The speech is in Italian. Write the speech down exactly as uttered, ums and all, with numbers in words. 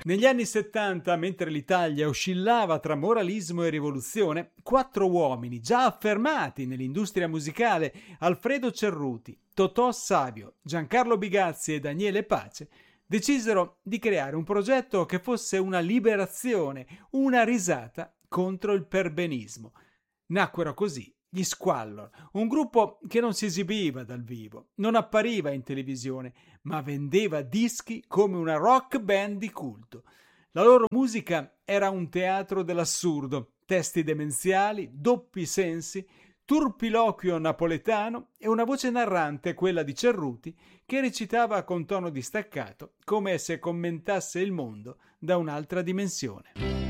Negli anni settanta, mentre l'Italia oscillava tra moralismo e rivoluzione, quattro uomini già affermati nell'industria musicale, Alfredo Cerruti, Totò Savio, Giancarlo Bigazzi e Daniele Pace, decisero di creare un progetto che fosse una liberazione, una risata contro il perbenismo. Nacquero così gli Squallor, un gruppo che non si esibiva dal vivo, non appariva in televisione, ma vendeva dischi come una rock band di culto. La loro musica era un teatro dell'assurdo, testi demenziali, doppi sensi, turpiloquio napoletano e una voce narrante, quella di Cerruti, che recitava con tono distaccato, come se commentasse il mondo da un'altra dimensione.